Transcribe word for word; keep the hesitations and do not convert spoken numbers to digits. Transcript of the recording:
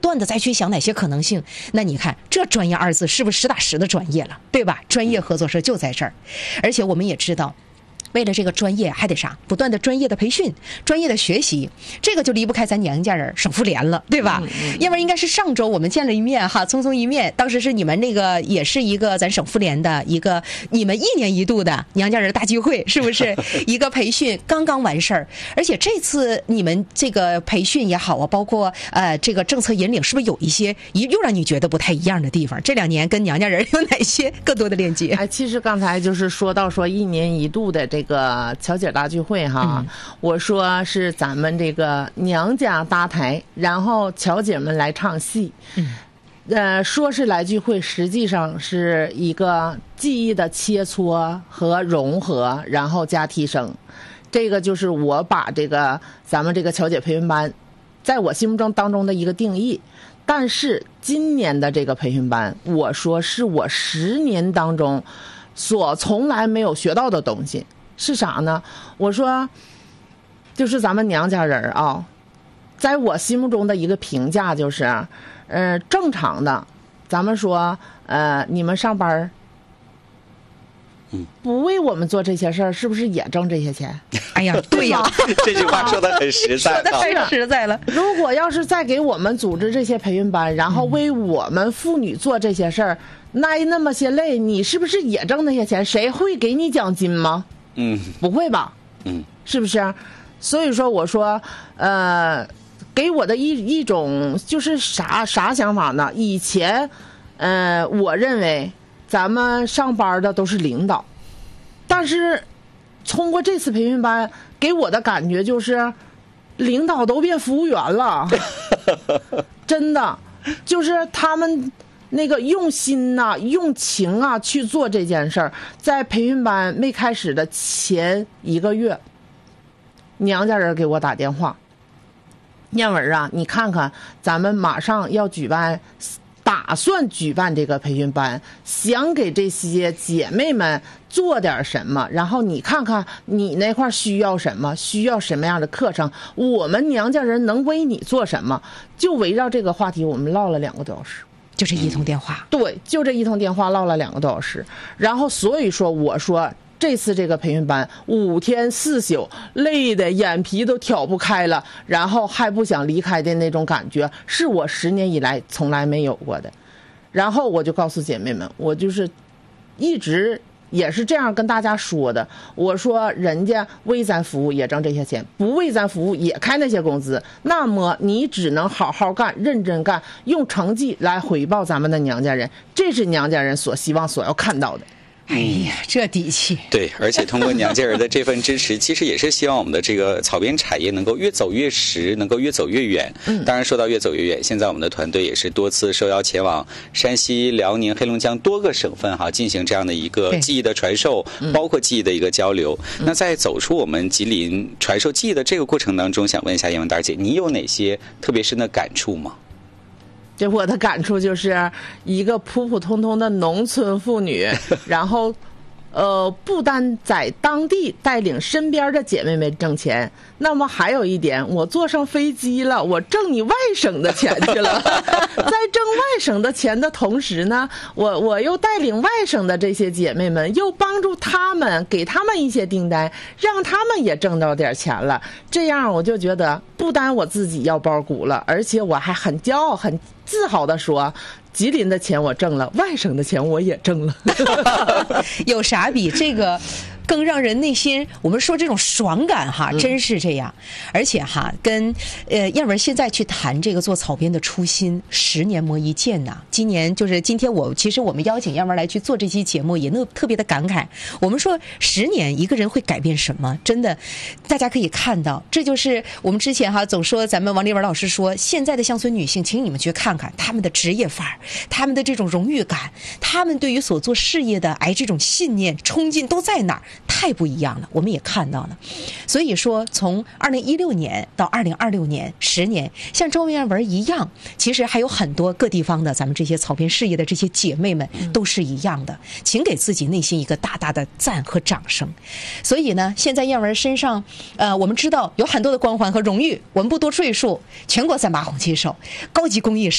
断的再去想哪些可能性。那你看这专业二字是不是实打实的专业了，对吧？专业合作社就在这儿。而且我们也知道，为了这个专业还得啥？不断的专业的培训，专业的学习，这个就离不开咱娘家人省妇联了，对吧？要不然应该是上周我们见了一面哈，匆匆一面，当时是你们那个也是一个咱省妇联的一个你们一年一度的娘家人大聚会，是不是？一个培训刚刚完事儿，而且这次你们这个培训也好啊，包括呃这个政策引领，是不是有一些又让你觉得不太一样的地方？这两年跟娘家人有哪些更多的链接？ 哎，其实刚才就是说到说一年一度的这个巧姐大聚会哈、嗯，我说是咱们这个娘家搭台，然后巧姐们来唱戏，嗯，呃，说是来聚会，实际上是一个记忆的切磋和融合，然后加提升。这个就是我把这个咱们这个巧姐培训班，在我心目中当中的一个定义。但是今年的这个培训班，我说是我十年当中所从来没有学到的东西。是啥呢？我说，就是咱们娘家人啊，在我心目中的一个评价就是，呃，正常的，咱们说，呃，你们上班，嗯，不为我们做这些事儿，是不是也挣这些钱？ 哎呀，对呀， 这句话说的很实在， 说的太实在了。 如果要是再给我们组织这些培训班，然后为我们妇女做这些事儿，挨那么些累，你是不是也挣那些钱？谁会给你奖金吗？ 嗯， 不会吧？ 嗯， 是不是？所以说，我说，呃，给我的一一种就是啥啥想法呢？以前，呃，我认为咱们上班的都是领导，但是通过这次培训班，给我的感觉就是，领导都变服务员了，真的，就是他们。那个用心呐、啊、用情啊去做这件事儿，在培训班没开始的前一个月，娘家人给我打电话，燕文啊，你看看咱们马上要举办，打算举办这个培训班，想给这些姐妹们做点什么，然后你看看你那块需要什么，需要什么样的课程，我们娘家人能为你做什么，就围绕这个话题我们唠了两个多小时。 就这一通电话， 对，就这一通电话唠了两个多小时，然后所以说我说这次这个培训班五天四宿，累的眼皮都挑不开了，然后还不想离开的那种感觉，是我十年以来从来没有过的。然后我就告诉姐妹们，我就是一直也是这样跟大家说的，我说人家为咱服务也挣这些钱，不为咱服务也开那些工资，那么你只能好好干，认真干，用成绩来回报咱们的娘家人，这是娘家人所希望所要看到的。 哎呀，这底气！ 对，而且通过娘家人的这份支持，其实也是希望我们的这个草编产业能够越走越实，能够越走越远。嗯，当然说到越走越远，现在我们的团队也是多次受邀前往山西、辽宁、黑龙江多个省份哈，进行这样的一个技艺的传授，包括技艺的一个交流。嗯、那在走出我们吉林传授技艺的这个过程当中，想问一下叶文达姐，你有哪些特别深的感触吗？ 这我的感触就是一个普普通通的农村妇女，然后呃，不单在当地带领身边的姐妹们挣钱，那么还有一点，我坐上飞机了，我挣你外省的钱去了。在挣外省的钱的同时呢，我我又带领外省的这些姐妹们，又帮助他们，给他们一些订单，让他们也挣到点钱了。这样我就觉得，不单我自己腰包鼓了，而且我还很骄傲、很自豪的说，吉林的钱我挣了，外省的钱我也挣了。 有啥比这个更让人内心，我们说这种爽感哈，真是这样。而且哈，跟呃燕文现在去谈这个做草编的初心，十年磨一剑呐。今年就是今天我其实我们邀请燕文来去做这期节目，也那特别的感慨。我们说十年一个人会改变什么？真的，大家可以看到，这就是我们之前哈总说咱们王丽文老师说，现在的乡村女性，请你们去看看她们的职业范儿，她们的这种荣誉感，她们对于所做事业的哎这种信念、冲劲都在哪儿？太不一样了，我们也看到了。所以说，从二零一六年到二零二六年，十年，像周燕文一样，其实还有很多各地方的咱们这些草编事业的这些姐妹们都是一样的，请给自己内心一个大大的赞和掌声。所以呢，现在燕文身上，呃，我们知道有很多的光环和荣誉，我们不多赘述。全国三把红旗手，高级工艺。